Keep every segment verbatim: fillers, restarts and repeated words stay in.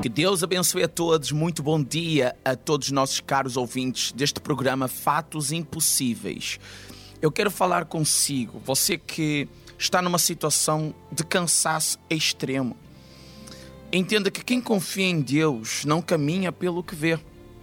Que Deus abençoe a todos, muito bom dia a todos os nossos caros ouvintes deste programa Fatos Impossíveis. Eu quero falar consigo, você que está numa situação de cansaço extremo. Entenda que quem confia em Deus não caminha pelo que vê,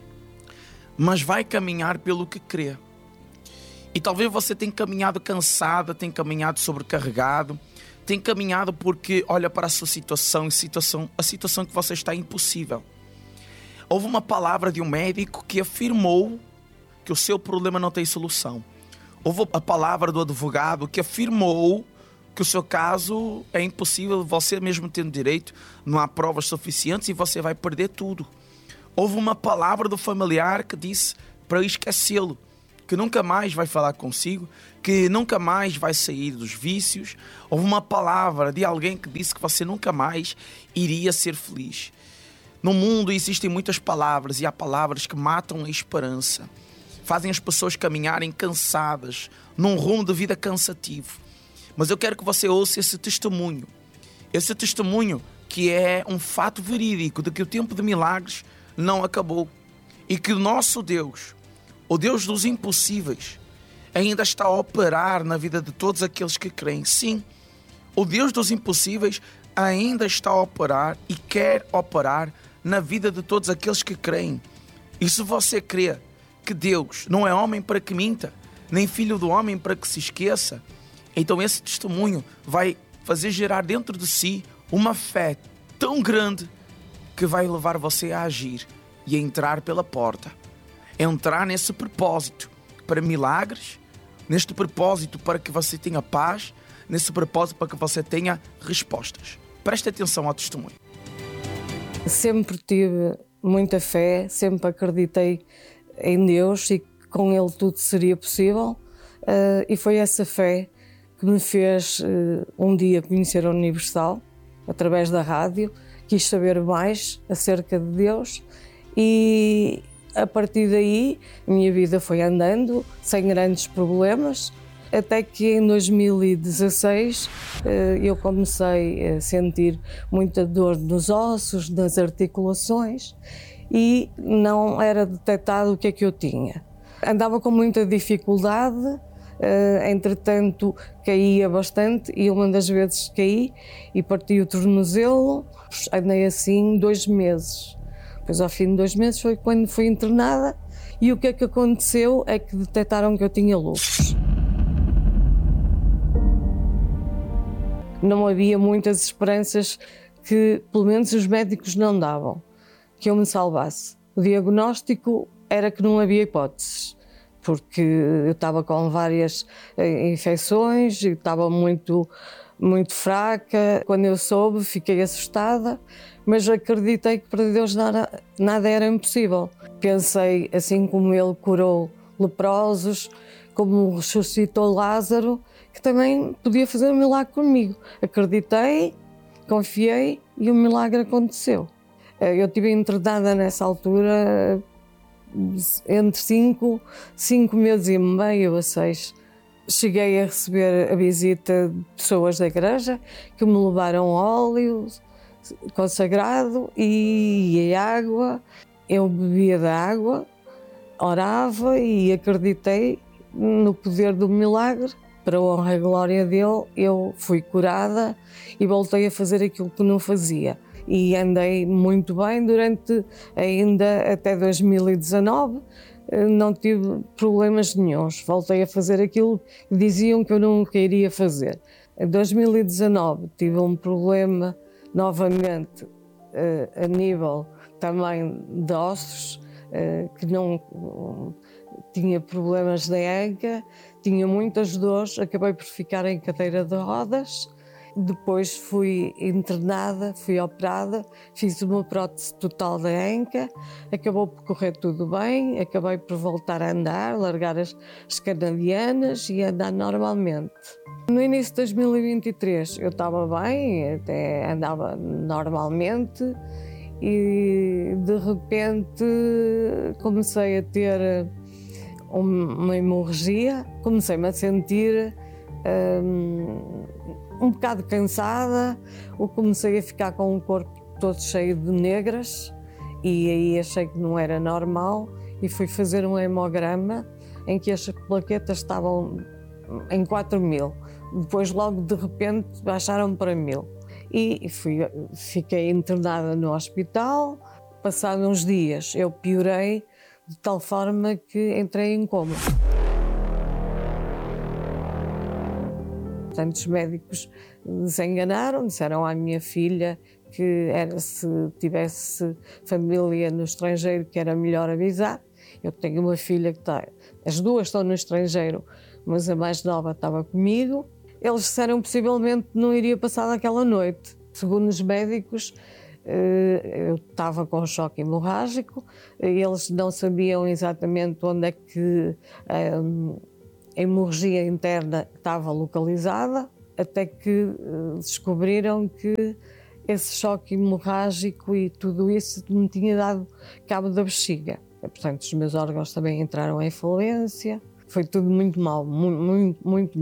mas vai caminhar pelo que crê. E talvez você tenha caminhado cansado, tenha caminhado sobrecarregado, tem caminhado porque olha para a sua situação e situação, a situação que você está é impossível. Houve uma palavra de um médico que afirmou que o seu problema não tem solução. Houve a palavra do advogado que afirmou que o seu caso é impossível, você mesmo tendo direito, não há provas suficientes e você vai perder tudo. Houve uma palavra do familiar que disse para esquecê-lo, que nunca mais vai falar consigo, que nunca mais vai sair dos vícios. Houve uma palavra de alguém que disse que você nunca mais iria ser feliz. No mundo existem muitas palavras e há palavras que matam a esperança. Fazem as pessoas caminharem cansadas, num rumo de vida cansativo. Mas eu quero que você ouça esse testemunho. Esse testemunho que é um fato verídico de que o tempo de milagres não acabou. E que o nosso Deus, o Deus dos impossíveis, ainda está a operar na vida de todos aqueles que creem. Sim, o Deus dos impossíveis ainda está a operar e quer operar na vida de todos aqueles que creem. E se você crê que Deus não é homem para que minta, nem filho do homem para que se esqueça, então esse testemunho vai fazer gerar dentro de si uma fé tão grande que vai levar você a agir e a entrar pela porta. Entrar nesse propósito para milagres, neste propósito para que você tenha paz, nesse propósito para que você tenha respostas. Preste atenção ao testemunho. Sempre tive muita fé, sempre acreditei em Deus e que com Ele tudo seria possível. Uh, e foi essa fé que me fez uh, um dia conhecer a Universal, através da rádio. Quis saber mais acerca de Deus e a partir daí a minha vida foi andando sem grandes problemas, até que em dois mil e dezasseis eu comecei a sentir muita dor nos ossos, nas articulações e não era detectado o que é que eu tinha. Andava com muita dificuldade, entretanto caía bastante e uma das vezes caí e parti o tornozelo, andei assim dois meses. Depois, ao fim de dois meses, foi quando fui internada e o que é que aconteceu é que detectaram que eu tinha lúpus. Não havia muitas esperanças que, pelo menos, os médicos não davam, que eu me salvasse. O diagnóstico era que não havia hipóteses, porque eu estava com várias infecções e estava muito, muito fraca. Quando eu soube, fiquei assustada, mas acreditei que para Deus nada, nada era impossível. Pensei, assim como Ele curou leprosos, como ressuscitou Lázaro, que também podia fazer um milagre comigo. Acreditei, confiei e o milagre aconteceu. Eu estive internada nessa altura entre cinco, cinco meses e meio a seis. Cheguei a receber a visita de pessoas da igreja que me levaram óleo consagrado e a água. Eu bebia da água, orava e acreditei no poder do milagre. Para a honra e glória dele, eu fui curada e voltei a fazer aquilo que não fazia. E andei muito bem durante ainda até dois mil e dezanove, não tive problemas nenhuns. Voltei a fazer aquilo que diziam que eu nunca iria fazer. Em dois mil e dezanove tive um problema novamente a nível também de ossos, que não tinha problemas da anca, tinha muitas dores, acabei por ficar em cadeira de rodas. Depois fui internada, fui operada, fiz uma prótese total da anca, acabou por correr tudo bem, acabei por voltar a andar, largar as, as canadianas e andar normalmente. No início de dois mil e vinte e três eu estava bem, até andava normalmente e de repente comecei a ter uma hemorragia, comecei-me a sentir um, um bocado cansada, ou comecei a ficar com o corpo todo cheio de negras, e aí achei que não era normal e fui fazer um hemograma em que as plaquetas estavam em quatro mil. Depois, logo de repente, baixaram para mil. E fui, fiquei internada no hospital. Passados uns dias, eu piorei de tal forma que entrei em coma. Portanto, os médicos se enganaram, disseram à minha filha que era, se tivesse família no estrangeiro, que era melhor avisar. Eu tenho uma filha que está... As duas estão no estrangeiro, mas a mais nova estava comigo. Eles disseram que possivelmente não iria passar daquela noite. Segundo os médicos, eu estava com um choque hemorrágico. Eles não sabiam exatamente onde é que a hemorragia interna estava localizada, até que descobriram que esse choque hemorrágico e tudo isso me tinha dado cabo da bexiga. Portanto, os meus órgãos também entraram em falência. Foi tudo muito mal, muito, muito, muito